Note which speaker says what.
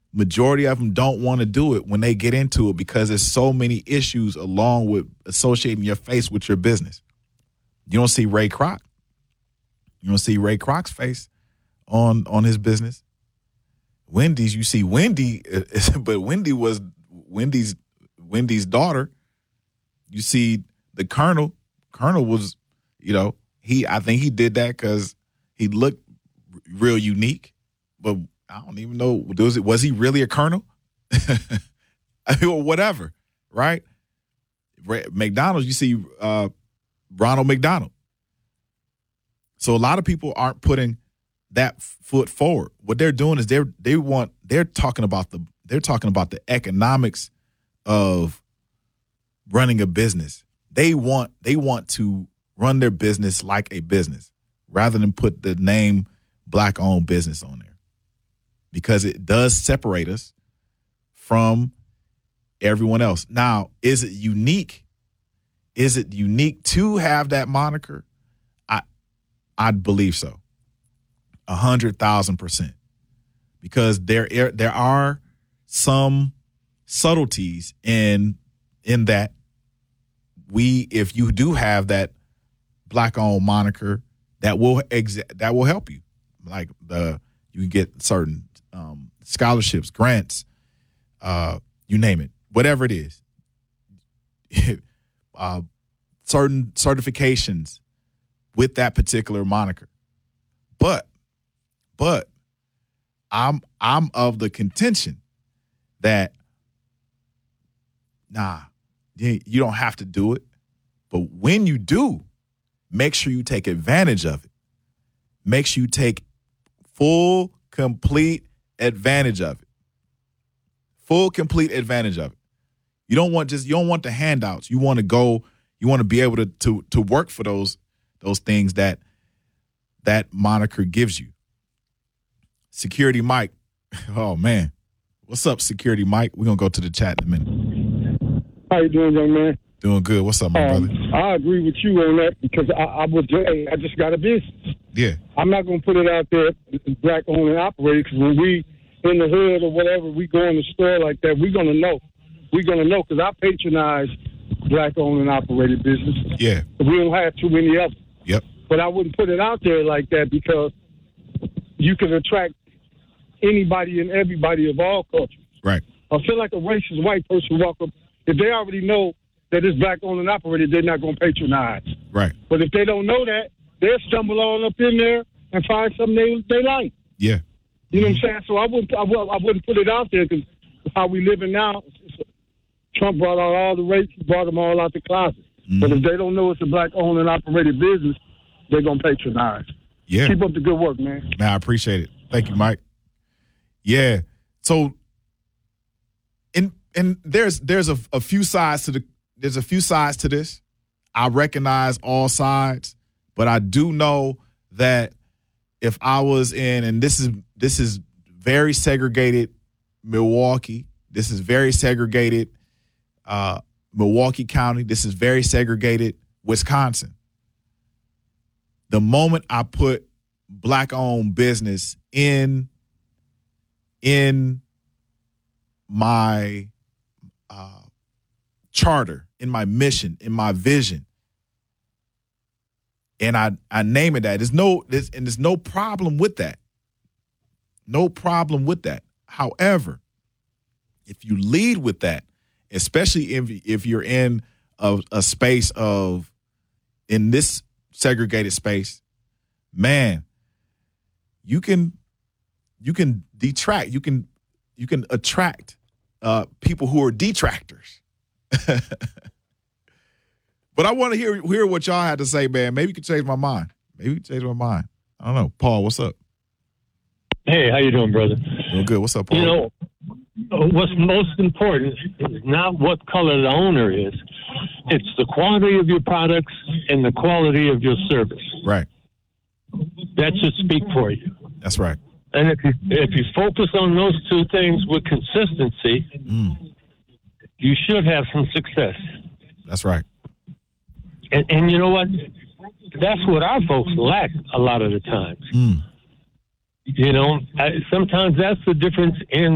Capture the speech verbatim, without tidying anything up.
Speaker 1: majority of them don't want to do it when they get into it because there's so many issues along with associating your face with your business. You don't see Ray Kroc. You don't see Ray Kroc's face on on his business. Wendy's, you see Wendy, but Wendy was Wendy's Wendy's daughter. You see the Colonel. Colonel was, you know, he. I think he did that because he looked real unique. But I don't even know, was it was he really a colonel? I mean, or whatever, right? McDonald's, you see uh, Ronald McDonald. So a lot of people aren't putting that foot forward. What they're doing is they're they want they're talking about the they're talking about the economics of running a business. They want they want to run their business like a business rather than put the name Black-owned business on there, because it does separate us from everyone else. Now, is it unique? Is it unique to have that moniker? I I believe so. A hundred thousand percent. Because there there are some subtleties in in that we, if you do have that Black-owned moniker, that will ex- that will help you. Like the you can get certain um, scholarships, grants, uh, you name it, whatever it is. uh, certain certifications with that particular moniker. But, but I'm I'm of the contention that nah, you, you don't have to do it. But when you do, make sure you take advantage of it. Make sure you take full, complete advantage of it. Full, complete advantage of it. You don't want just you don't want the handouts. You want to go. You want to be able to to to work for those those things that that moniker gives you. Security Mike. Oh man, what's up, Security Mike? We're gonna go to the chat in a minute.
Speaker 2: How you doing, young man?
Speaker 1: Doing good. What's up, my
Speaker 2: um,
Speaker 1: brother?
Speaker 2: I agree with you on that because I, I was I just got a business.
Speaker 1: Yeah.
Speaker 2: I'm not gonna put it out there Black owned and operated, because when we in the hood or whatever, we go in the store like that, we're gonna know. We're gonna know because I patronize Black owned and operated business.
Speaker 1: Yeah.
Speaker 2: We don't have too many of them.
Speaker 1: Yep.
Speaker 2: But I wouldn't put it out there like that because you can attract anybody and everybody of all cultures.
Speaker 1: Right.
Speaker 2: I feel like a racist white person walk up, if they already know that it's Black owned and operated, they're not going to patronize.
Speaker 1: Right.
Speaker 2: But if they don't know that, they'll stumble on up in there and find something they, they like.
Speaker 1: Yeah.
Speaker 2: You know what I'm saying? So I wouldn't I, I wouldn't put it out there because how we living now, Trump brought out all the races, brought them all out the closet. Mm-hmm. But if they don't know it's a Black owned and operated business, they're going to patronize.
Speaker 1: Yeah.
Speaker 2: Keep up the good work, man.
Speaker 1: Man, I appreciate it. Thank you, Mike. Yeah. So, and and there's there's a, a few sides to the there's a few sides to this. I recognize all sides, but I do know that if I was in, and this is this is very segregated Milwaukee. This is very segregated uh, Milwaukee County. This is very segregated Wisconsin. The moment I put Black-owned business in in my uh, charter, in my mission, in my vision, and I, I name it that, there's no there's, and there's no problem with that. No problem with that. However, if you lead with that, especially if if you're in a, a space of in this segregated space, man, you can you can detract, you can you can attract uh, people who are detractors. But I want to hear hear what y'all had to say, man. Maybe you can change my mind. Maybe you can change my mind. I don't know. Paul, what's up?
Speaker 3: Hey, how you doing, brother?
Speaker 1: Doing good. What's up, Paul?
Speaker 3: You know, what's most important is not what color the owner is. It's the quality of your products and the quality of your service.
Speaker 1: Right.
Speaker 3: That should speak for you.
Speaker 1: That's right.
Speaker 3: And if you if you focus on those two things with consistency,
Speaker 1: mm.
Speaker 3: you should have some success.
Speaker 1: That's right.
Speaker 3: And, and you know what? That's what our folks lack a lot of the times.
Speaker 1: Mm.
Speaker 3: You know, I, sometimes that's the difference in